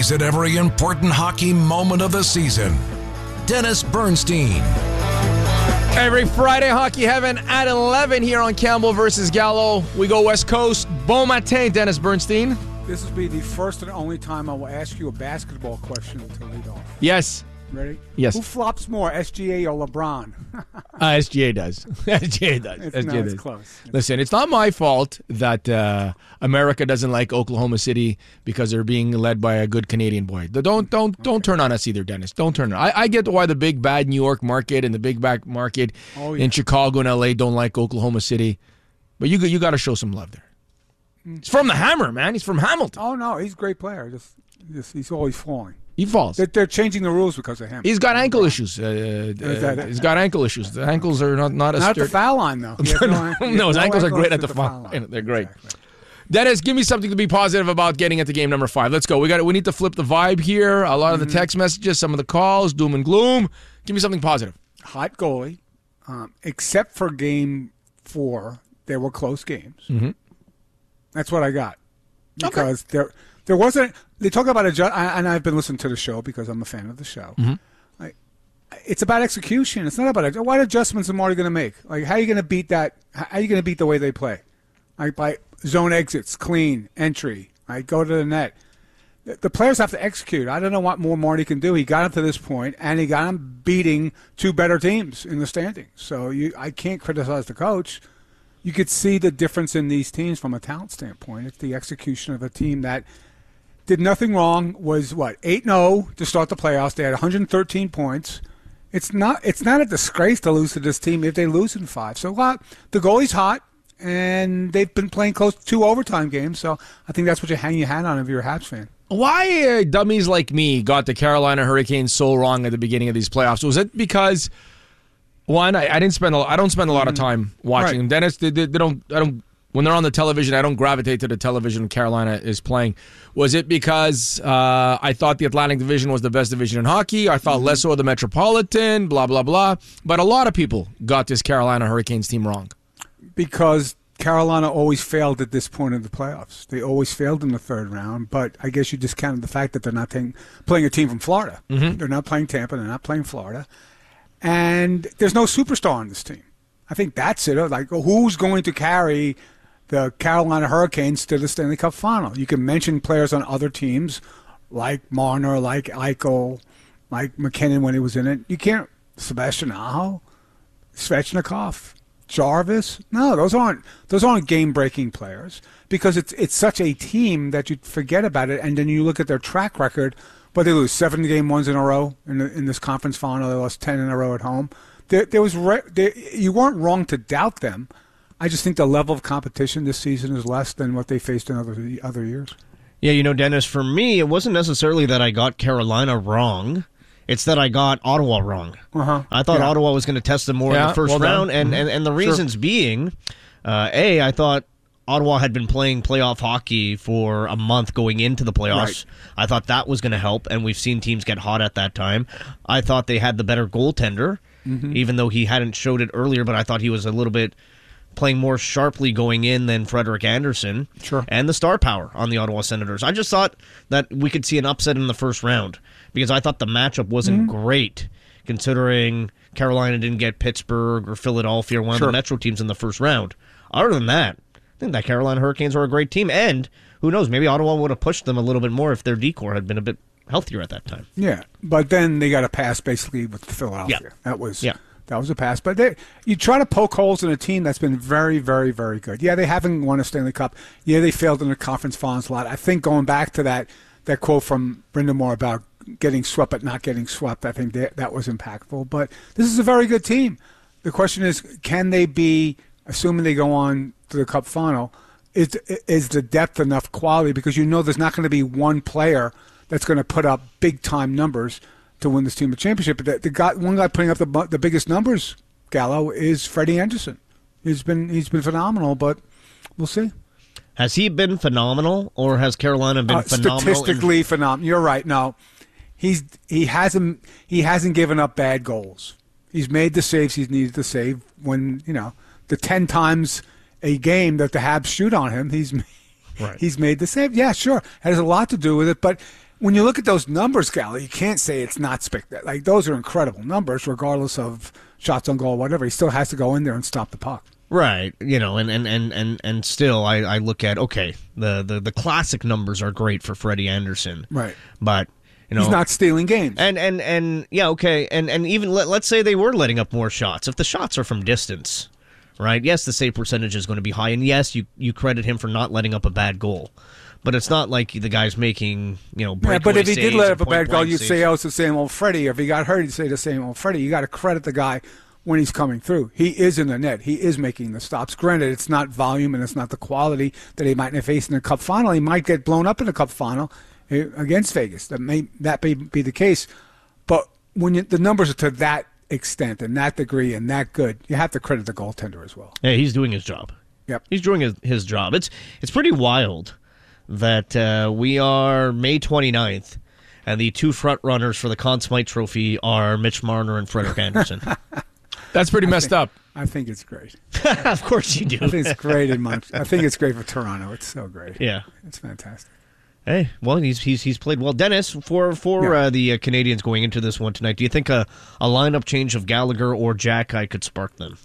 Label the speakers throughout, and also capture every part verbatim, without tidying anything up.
Speaker 1: injuries at every important hockey moment of the season. Dennis Bernstein.
Speaker 2: Every Friday, Hockey Heaven at eleven here on Campbell versus Gallo. We go West Coast. Bon matin, Dennis Bernstein.
Speaker 3: This will be the first and only time I will ask you a basketball question to lead off.
Speaker 2: Yes.
Speaker 3: Ready?
Speaker 2: Yes.
Speaker 3: Who flops more, S G A or LeBron?
Speaker 2: uh, S G A does. S G A does.
Speaker 3: It's,
Speaker 2: S G A
Speaker 3: no,
Speaker 2: does.
Speaker 3: it's close.
Speaker 2: Listen, it's not my fault that uh, America doesn't like Oklahoma City because they're being led by a good Canadian boy. Don't don't don't okay. turn on us either, Dennis. Don't turn on. I, I get why the big bad New York market and the big back market oh, yeah. in Chicago and L A don't like Oklahoma City, but you you got to show some love there. He's from the Hammer, man. He's from Hamilton.
Speaker 3: Oh no, he's a great player. Just, just he's always falling.
Speaker 2: He falls.
Speaker 3: They're, they're changing the rules because of him.
Speaker 2: He's got ankle issues. Uh, uh, he's got ankle issues. The ankles are not not as
Speaker 3: not
Speaker 2: sturdy.
Speaker 3: at the foul line though.
Speaker 2: no, no, no, his ankles are great at the, the foul line. line. They're great. Exactly. Dennis, give me something to be positive about getting into game number five. Let's go. We got. We need to flip the vibe here. A lot of mm-hmm. the text messages, some of the calls, doom and gloom. Give me something positive.
Speaker 3: Hot goalie, um, except for game four, there were close games.
Speaker 2: Mm-hmm.
Speaker 3: That's what I got because
Speaker 2: okay.
Speaker 3: there. There wasn't. They talk about adjust, and I've been listening to the show because I'm a fan of the show.
Speaker 2: Mm-hmm.
Speaker 3: Like, it's about execution. It's not about what adjustments am Marty going to make. Like, how are you going to beat that? How are you going to beat the way they play? Like by zone exits, clean entry. Right, go to the net. The, the players have to execute. I don't know what more Marty can do. He got him to this point, and he got him beating two better teams in the standings. So you, I can't criticize the coach. You could see the difference in these teams from a talent standpoint. It's the execution of a team that did nothing wrong, was what, eight and oh to start the playoffs. They had one hundred thirteen points. It's not it's not a disgrace to lose to this team if they lose in five. So what? The goalie's hot, and they've been playing close to two overtime games. So I think that's what you hang your hat on if you're a Habs fan.
Speaker 2: Why uh, dummies like me got the Carolina Hurricanes so wrong at the beginning of these playoffs? Was it because, one, I, I didn't spend a, I don't spend a lot of time watching them.
Speaker 3: Right.
Speaker 2: Dennis, they, they, they don't I don't. When they're on the television, I don't gravitate to the television Carolina is playing. Was it because uh, I thought the Atlantic Division was the best division in hockey? I thought mm-hmm. less so of the Metropolitan, blah, blah, blah. But a lot of people got this Carolina Hurricanes team wrong.
Speaker 3: Because Carolina always failed at this point of the playoffs. They always failed in the third round, but I guess you discounted the fact that they're not t- playing a team from Florida.
Speaker 2: Mm-hmm.
Speaker 3: They're not playing Tampa. They're not playing Florida. And there's no superstar on this team. I think that's it. Like, who's going to carry the Carolina Hurricanes to the Stanley Cup final? You can mention players on other teams like Marner, like Eichel, like McKinnon when he was in it. You can't. Sebastian Aho, Svechnikov, Jarvis. No, those aren't those aren't game-breaking players because it's it's such a team that you forget about it, and then you look at their track record. But they lose seven game ones in a row in the, in this conference final. They lost ten in a row at home. There, there was re- there, you weren't wrong to doubt them. I just think the level of competition this season is less than what they faced in other other years.
Speaker 4: Yeah, you know, Dennis, for me, it wasn't necessarily that I got Carolina wrong. It's that I got Ottawa wrong.
Speaker 3: Uh-huh.
Speaker 4: I thought
Speaker 3: yeah.
Speaker 4: Ottawa was going to test them more
Speaker 2: yeah,
Speaker 4: in the first
Speaker 2: well
Speaker 4: round, and,
Speaker 2: mm-hmm.
Speaker 4: and, and the reasons
Speaker 2: sure.
Speaker 4: being, uh, A, I thought Ottawa had been playing playoff hockey for a month going into the playoffs. Right. I thought that was going to help, and we've seen teams get hot at that time. I thought they had the better goaltender, mm-hmm. even though he hadn't showed it earlier, but I thought he was a little bit playing more sharply going in than Frederik Andersen.
Speaker 3: Sure.
Speaker 4: And the star power on the Ottawa Senators. I just thought that we could see an upset in the first round because I thought the matchup wasn't mm-hmm. great considering Carolina didn't get Pittsburgh or Philadelphia or one
Speaker 3: sure.
Speaker 4: of the Metro teams in the first round. Other than that, I think that Carolina Hurricanes are a great team, and who knows, maybe Ottawa would have pushed them a little bit more if their decor had been a bit healthier at that time.
Speaker 3: Yeah, but then they got a pass basically with Philadelphia.
Speaker 4: Yeah.
Speaker 3: That was
Speaker 4: yeah.
Speaker 3: that was a pass. But they, you try to poke holes in a team that's been very, very, very good. Yeah, they haven't won a Stanley Cup. Yeah, they failed in the conference finals a lot. I think going back to that that quote from Brenda Moore about getting swept but not getting swept, I think that, that was impactful. But this is a very good team. The question is, can they be, assuming they go on to the Cup final, is is the depth enough quality? Because you know there's not going to be one player that's going to put up big-time numbers to win this team a championship. But the, the guy, one guy putting up the the biggest numbers, Gallo, is Freddie Anderson. He's been he's been phenomenal, but we'll see.
Speaker 4: Has he been phenomenal, or has Carolina been
Speaker 3: uh,
Speaker 4: phenomenal?
Speaker 3: Statistically in- phenomenal. You're right. No, he's he hasn't he hasn't given up bad goals. He's made the saves he's needed to save. When you know the ten times a game that the Habs shoot on him, he's
Speaker 4: right.
Speaker 3: he's made the save. Yeah, sure, it has a lot to do with it, but when you look at those numbers, Gal, you can't say it's not spectacular. Like, those are incredible numbers, regardless of shots on goal or whatever. He still has to go in there and stop the puck.
Speaker 4: Right, you know, and and, and, and, and still I, I look at, okay, the, the, the classic numbers are great for Freddie Anderson.
Speaker 3: Right.
Speaker 4: But, you know.
Speaker 3: He's not stealing games.
Speaker 4: And, and, and yeah, okay, and, and even let, let's say they were letting up more shots. If the shots are from distance, right, yes, the save percentage is going to be high, and yes, you, you credit him for not letting up a bad goal. But it's not like the guy's making, you know, breakaway
Speaker 3: yeah, but if he did
Speaker 4: saves
Speaker 3: let
Speaker 4: and
Speaker 3: up a bad goal,
Speaker 4: point-blank
Speaker 3: you'd
Speaker 4: saves.
Speaker 3: say, oh, it's the same old Freddie. Or if he got hurt, you'd say the same old Freddie. You got to credit the guy when he's coming through. He is in the net. He is making the stops. Granted, it's not volume and it's not the quality that he might face in the Cup final. He might get blown up in the Cup final against Vegas. That may that may be the case. But when you, the numbers are to that extent and that degree and that good, you have to credit the goaltender as well.
Speaker 4: Yeah, he's doing his job.
Speaker 3: Yep.
Speaker 4: He's doing his, his job. It's it's pretty wild that uh, we are May twenty-ninth, and the two front runners for the Conn Smythe Trophy are Mitch Marner and Frederik Andersen.
Speaker 2: That's pretty messed
Speaker 3: think,
Speaker 2: up.
Speaker 3: I think it's great.
Speaker 4: Of course you do.
Speaker 3: I think it's great in Mont- I think it's great for Toronto. It's so great.
Speaker 4: Yeah.
Speaker 3: It's fantastic.
Speaker 4: Hey, well, he's he's he's played well. Dennis, for for
Speaker 3: Yeah.
Speaker 4: uh, the uh, Canadians going into this one tonight, do you think a, a lineup change of Gallagher or Jack-Eye could spark them?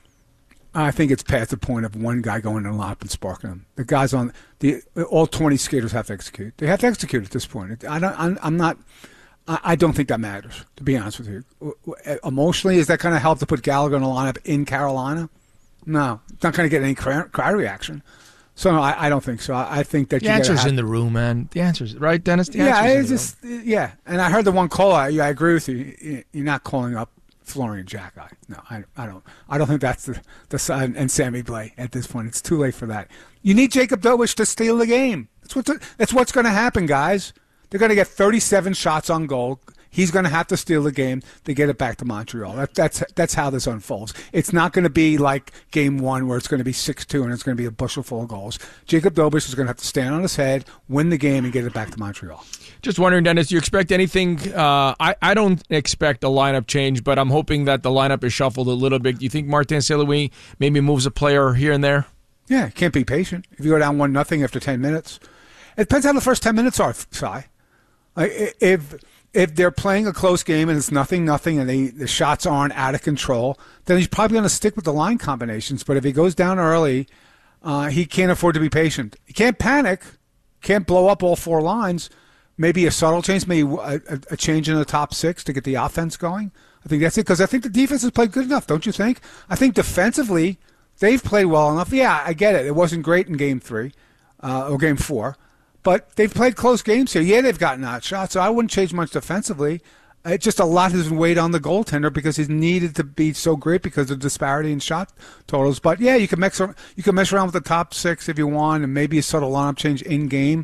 Speaker 3: I think it's past the point of one guy going in a lot and sparking them. The guys on the all twenty skaters have to execute. They have to execute at this point. I don't. I'm, I'm not. I, I don't think that matters. To be honest with you, emotionally, is that going to help to put Gallagher in a lineup in Carolina? No, it's not going to get any crowd, crowd reaction. So no, I, I don't think so. I, I think that
Speaker 2: The
Speaker 3: you gotta
Speaker 2: answer's
Speaker 3: have,
Speaker 2: in the room, man. The answer's right, Dennis. The
Speaker 3: yeah,
Speaker 2: answer's
Speaker 3: it's
Speaker 2: in the room.
Speaker 3: just yeah. And I heard the one call. I, I agree with you. You're not calling up Florian Jack-Eye. No, I, I don't. I don't think that's the the son and Sammy Blais at this point. It's too late for that. You need Jacob Dobich to steal the game. That's what's that's what's going to happen, guys. They're going to get thirty-seven shots on goal. He's going to have to steal the game to get it back to Montreal. That, that's that's how this unfolds. It's not going to be like game one where it's going to be six two and it's going to be a bushel full of goals. Jacob Dobich is going to have to stand on his head, win the game, and get it back to Montreal.
Speaker 2: Just wondering, Dennis, do you expect anything? Uh, I, I don't expect a lineup change, but I'm hoping that the lineup is shuffled a little bit. Do you think Martin Saint-Louis maybe moves a player here and there?
Speaker 3: Yeah, you can't be patient. If you go down one nothing after ten minutes, it depends how the first ten minutes are, Si. Like if if they're playing a close game and it's nothing nothing and they the shots aren't out of control, then he's probably going to stick with the line combinations. But if he goes down early, uh, he can't afford to be patient. He can't panic, can't blow up all four lines. Maybe a subtle change, maybe a, a, a change in the top six to get the offense going. I think that's it, because I think the defense has played good enough, don't you think? I think defensively, they've played well enough. Yeah, I get it. It wasn't great in game three uh, or game four, but they've played close games here. Yeah, they've gotten outshot, so I wouldn't change much defensively. It's just a lot has been weighed on the goaltender because he's needed to be so great because of disparity in shot totals. But yeah, you can mess you can mess around with the top six if you want, and maybe a subtle lineup change in game.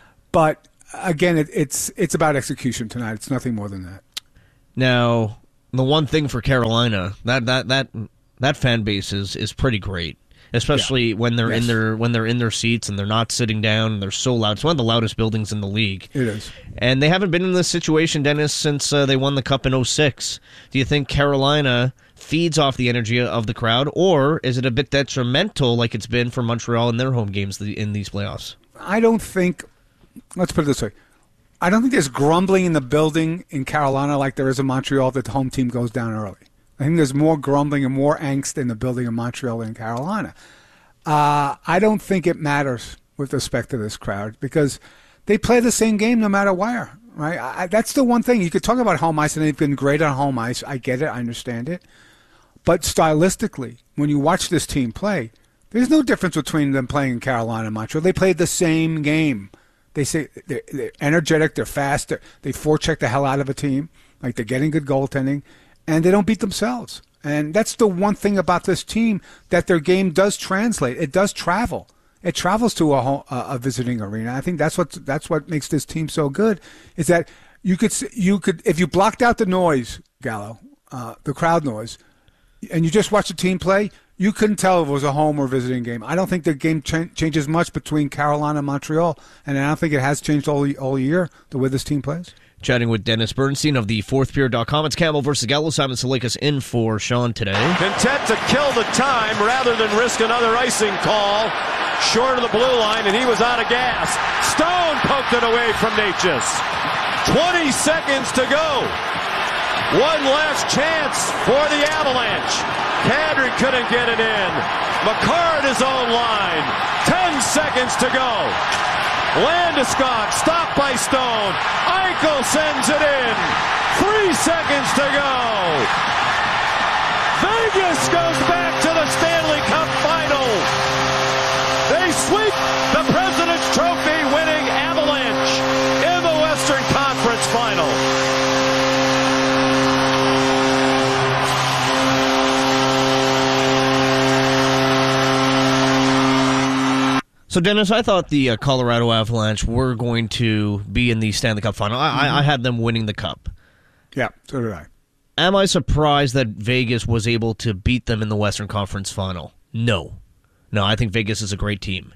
Speaker 3: But again, it, it's it's about execution tonight. It's nothing more than that.
Speaker 4: Now, the one thing for Carolina, that that that that fan base is is pretty great, especially
Speaker 3: Yeah.
Speaker 4: when they're
Speaker 3: Yes.
Speaker 4: in their when they're in their seats and they're not sitting down and they're so loud. It's one of the loudest buildings in the league.
Speaker 3: It is.
Speaker 4: And they haven't been in this situation, Dennis, since uh, they won the Cup in oh six. Do you think Carolina feeds off the energy of the crowd, or is it a bit detrimental like it's been for Montreal in their home games in these playoffs?
Speaker 3: I don't think. Let's put it this way. I don't think there's grumbling in the building in Carolina like there is in Montreal that the home team goes down early. I think there's more grumbling and more angst in the building in Montreal than in Carolina. Uh, I don't think it matters with respect to this crowd because they play the same game no matter where, right? I, that's the one thing. You could talk about home ice, and they've been great on home ice. I get it. I understand it. But stylistically, when you watch this team play, there's no difference between them playing in Carolina and Montreal. They played the same game. They say they're, they're energetic, they're fast, they're, they forecheck the hell out of a team, like they're getting good goaltending, and they don't beat themselves. And that's the one thing about this team, that their game does translate. It does travel. It travels to a, home, a visiting arena. I think that's what that's what makes this team so good. Is that you could you could if you blocked out the noise, Gallo, uh, the crowd noise, and you just watch the team play, you couldn't tell if it was a home or visiting game. I don't think the game ch- changes much between Carolina and Montreal, and I don't think it has changed all all year the way this team plays.
Speaker 4: Chatting with Dennis Bernstein of the fourth period dot com. It's Campbell versus Gallo. Simon Salikas in for Sean today.
Speaker 5: Content to kill the time rather than risk another icing call. short of the blue line, and he was out of gas. Stone poked it away from Necas. twenty seconds to go. One last chance for the Avalanche. Kadri couldn't get it in. McCarr at his own line. Ten seconds to go. Landeskog stopped by Stone. Eichel sends it in. Three seconds to go. Vegas goes back to the Stanley Cup final. They sweep the President's Trophy winning Avalanche in the Western Conference final.
Speaker 4: So, Dennis, I thought the uh, Colorado Avalanche were going to be in the Stanley Cup final. I, mm-hmm. I, I had them winning the Cup.
Speaker 3: Yeah, so did I.
Speaker 4: Am I surprised that Vegas was able to beat them in the Western Conference final? No. No, I think Vegas is a great team.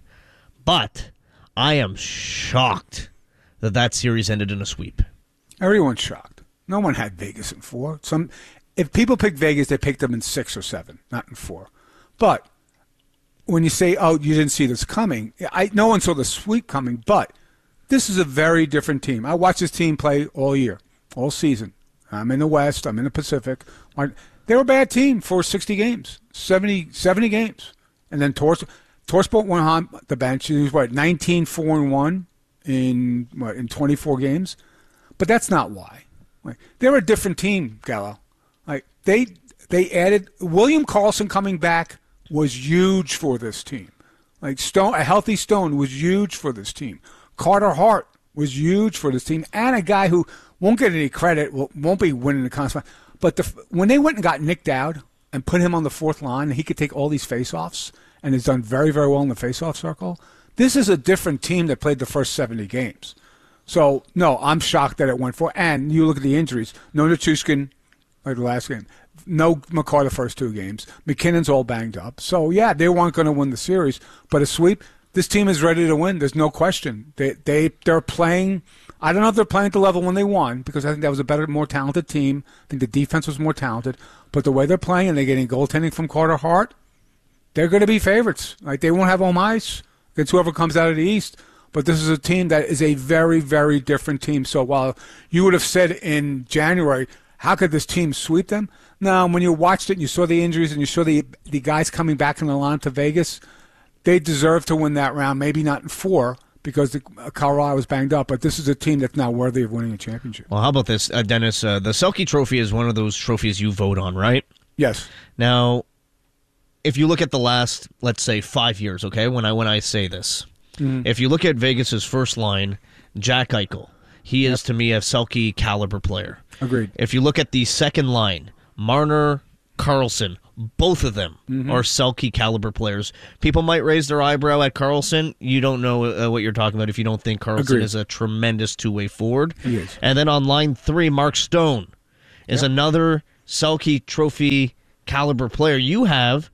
Speaker 4: But I am shocked that that series ended in a sweep.
Speaker 3: Everyone's shocked. No one had Vegas in four. Some, if people pick Vegas, they picked them in six or seven, not in four. But when you say, oh, you didn't see this coming, I no one saw the sweep coming, but this is a very different team. I watched this team play all year, all season. I'm in the West. I'm in the Pacific. They were a bad team for sixty games, seventy, seventy games. And then Tors, Torsport went on the bench. He was, what, nineteen four and one in, what, in twenty-four games? But that's not why. Like, they're a different team, Gallo. Like, they they added – William Karlsson coming back was huge for this team. Like Stone, a healthy Stone was huge for this team. Carter Hart was huge for this team, and a guy who won't get any credit, won't be winning the conference. But the, when they went and got Nick Dowd and put him on the fourth line, and he could take all these faceoffs and has done very, very well in the faceoff circle. This is a different team that played the first seventy games. So no, I'm shocked that it went for. And you look at the injuries. No Nichushkin, like the last game. No McCarr the first two games. McKinnon's all banged up. So, yeah, they weren't going to win the series. But a sweep, this team is ready to win. There's no question. They, they, they're playing – I don't know if they're playing at the level when they won because I think that was a better, more talented team. I think the defense was more talented. But the way they're playing and they're getting goaltending from Carter Hart, they're going to be favorites. Like, they won't have home ice against whoever comes out of the East. But this is a team that is a very, very different team. So while you would have said in January, how could this team sweep them? No, when you watched it and you saw the injuries and you saw the the guys coming back in the line to Vegas, they deserve to win that round. Maybe not in four because the, uh, Colorado was banged up, but this is a team that's not worthy of winning a championship.
Speaker 4: Well, how about this, uh, Dennis? Uh, the Selke Trophy is one of those trophies you vote on, right?
Speaker 3: Yes.
Speaker 4: Now, if you look at the last, let's say, five years, okay, when I when I say this, mm-hmm. if you look at Vegas's first line, Jack Eichel, he is, yep. to me, a Selke caliber player.
Speaker 3: Agreed.
Speaker 4: If you look at the second line, Marner, Karlsson, both of them mm-hmm. are Selke caliber players. People might raise their eyebrow at Karlsson. You don't know uh, what you're talking about if you don't think Karlsson Agreed. is a tremendous two-way forward.
Speaker 3: He is.
Speaker 4: And then on line three, Mark Stone is
Speaker 3: yep.
Speaker 4: another Selke trophy caliber player. You have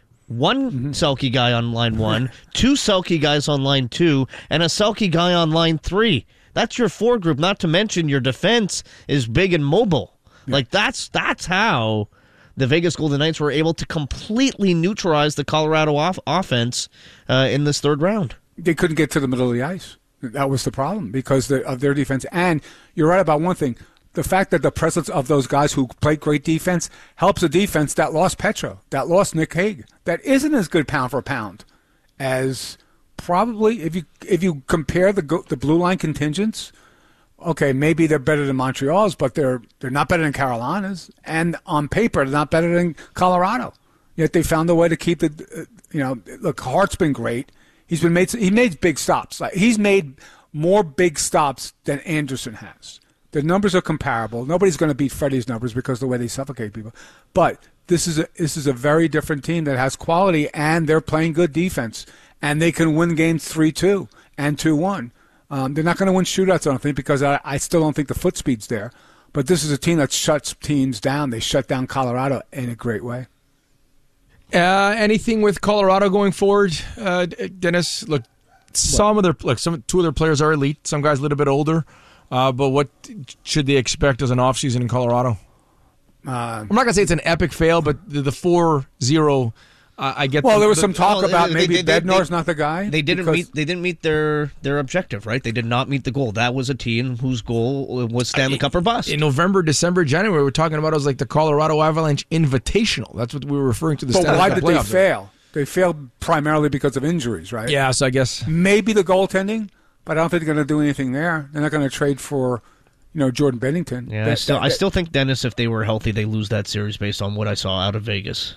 Speaker 4: one mm-hmm. Selke guy on line one, two Selke guys on line two, and a Selke guy on line three. That's your four group, not to mention your defense is big and mobile. Yeah. Like, that's that's how the Vegas Golden Knights were able to completely neutralize the Colorado off- offense uh, in this third round.
Speaker 3: They couldn't get to the middle of the ice. That was the problem because the, of their defense. And you're right about one thing. The fact that the presence of those guys who played great defense helps a defense that lost Petro, that lost Nick Hague, that isn't as good pound for pound as probably if you if you compare the the blue line contingents. Okay, maybe they're better than Montreal's, but they're they're not better than Carolina's, and on paper they're not better than Colorado. Yet they found a way to keep the, uh, you know, look, Hart's been great. He's been made he made big stops. Like, he's made more big stops than Anderson has. The numbers are comparable. Nobody's going to beat Freddie's numbers because of the way they suffocate people. But this is a this is a very different team that has quality, and they're playing good defense, and they can win games three two and two one. Um, they're not going to win shootouts, I don't think, because I, I still don't think the foot speed's there. But this is a team that shuts teams down. They shut down Colorado in a great way.
Speaker 2: Uh, anything with Colorado going forward, uh, Dennis? Look, some what? of their, like some two of their players are elite. Some guys a little bit older. Uh, but what should they expect as an offseason in Colorado? Uh, I'm not going to say it's an epic fail, but the four zero I, I get.
Speaker 3: Well,
Speaker 2: the,
Speaker 3: there was
Speaker 2: the,
Speaker 3: some talk
Speaker 4: well,
Speaker 3: about
Speaker 4: they-
Speaker 3: maybe
Speaker 4: they- they-
Speaker 3: Bednar's
Speaker 4: they-
Speaker 3: not the guy.
Speaker 4: They didn't
Speaker 3: because-
Speaker 4: meet. They didn't meet their their objective, right? They did not meet the goal. That was a team whose goal was Stanley Cup or bust.
Speaker 2: in November, December, January. We're talking about it was like the Colorado Avalanche Invitational. That's what we were referring to. The
Speaker 3: But
Speaker 2: Stanley
Speaker 3: why
Speaker 2: Cup
Speaker 3: did they
Speaker 2: playoffs.
Speaker 3: fail? They failed primarily because of injuries, right?
Speaker 2: Yeah, so I guess
Speaker 3: Maybe the goaltending, but I don't think they're going to do anything there. They're not going to trade for, you know, Jordan Bennington.
Speaker 4: yeah, I
Speaker 3: That-
Speaker 4: still,
Speaker 3: that-
Speaker 4: I still think Dennis, if they were healthy, they lose that series based on what I saw out of Vegas.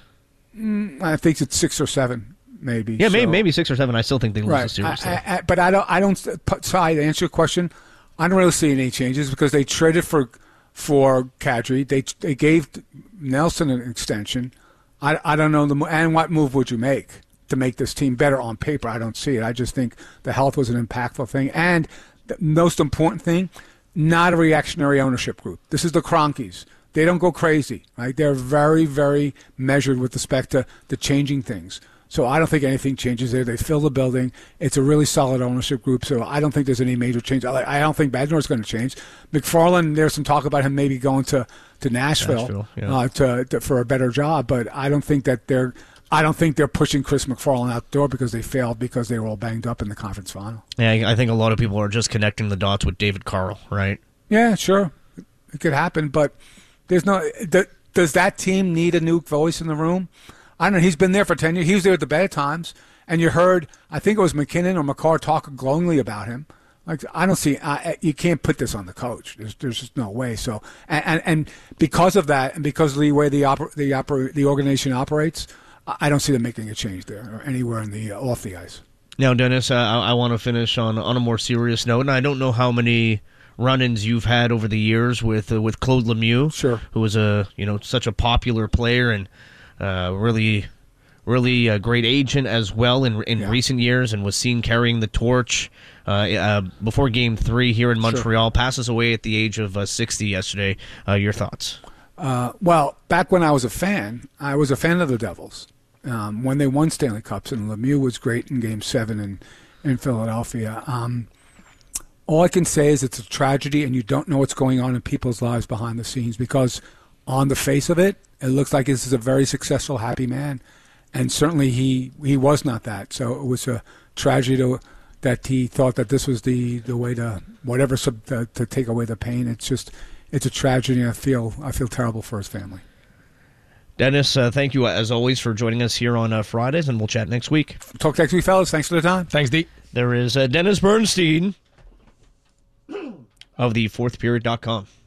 Speaker 3: I think it's six or seven, maybe.
Speaker 4: Yeah, maybe
Speaker 3: So-
Speaker 4: maybe six or seven. I still think they lose the
Speaker 3: Right,
Speaker 4: series.
Speaker 3: I,
Speaker 4: though.
Speaker 3: I, I, but I don't. I don't. Sorry, to answer your question, I don't really see any changes because they traded for for Kadri. They they gave Nelson an extension. I, I don't know the mo- and what move would you make to make this team better on paper? I don't see it. I just think the health was an impactful thing, and the most important thing, not a reactionary ownership group. This is the Cronkies. They don't go crazy, right? They're very, very measured with respect to, to changing things. So I don't think anything changes there. They fill the building. It's a really solid ownership group, so I don't think there's any major change. I I don't think Badnor's going to change. McFarland, there's some talk about him maybe going to, to Nashville,
Speaker 4: Nashville, yeah.
Speaker 3: uh, to, to for a better job, but I don't think that they're I don't think they're pushing Chris McFarland out the door because they failed because they were all banged up in the conference final.
Speaker 4: Yeah, I I think a lot of people are just connecting the dots with David Carl, right?
Speaker 3: Yeah, sure, it could happen, but there's no. th- Does that team need a new voice in the room? I don't know. He's been there for ten years. He was there at the bad times, and you heard. I think it was McKinnon or McCarr talk glowingly about him. Like I don't see. I, you can't put this on the coach. There's, there's just no way. So, and, and and because of that, and because of the way the oper, the oper, the organization operates, I I don't see them making a change there or anywhere in the uh, off the ice.
Speaker 4: Now, Dennis, uh, I, I want to finish on on a more serious note, and I don't know how many run-ins you've had over the years with uh, with Claude Lemieux,
Speaker 3: Sure.
Speaker 4: who was a you know such a popular player and uh, really really a great agent as well in in
Speaker 3: Yeah.
Speaker 4: recent years, and was seen carrying the torch uh, uh, before Game Three here in Montreal. Passes away at the age of uh, sixty yesterday. Uh, your thoughts?
Speaker 3: Uh, well, back when I was a fan, I was a fan of the Devils um, when they won Stanley Cups, and Lemieux was great in Game Seven in in Philadelphia. Um, all I can say is it's a tragedy, and you don't know what's going on in people's lives behind the scenes because, on the face of it, it looks like this is a very successful, happy man, and certainly he he was not that. So it was a tragedy to, that he thought that this was the, the way to whatever sub, to, to take away the pain. It's just it's a tragedy. And I feel I feel terrible for his family.
Speaker 4: Dennis, uh, thank you as always for joining us here on uh, Fridays, and we'll chat next week.
Speaker 3: Talk next week, fellas. Thanks for the time.
Speaker 2: thanks, D.
Speaker 4: There is uh, Dennis Bernstein of the fourth period dot com.